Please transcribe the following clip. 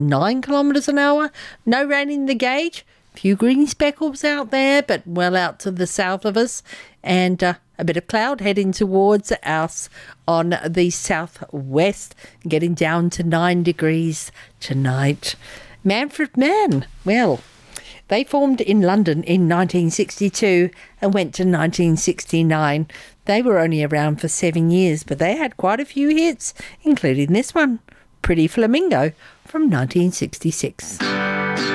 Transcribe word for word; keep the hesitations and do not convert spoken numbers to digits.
nine kilometres an hour. No rain in the gauge. Few green speckles out there, but well out to the south of us. And uh, a bit of cloud heading towards us on the southwest, getting down to nine degrees tonight. Manfred Mann, well, they formed in London in nineteen sixty-two and went to nineteen sixty-nine. They were only around for seven years, but they had quite a few hits, including this one, Pretty Flamingo, from nineteen sixty-six.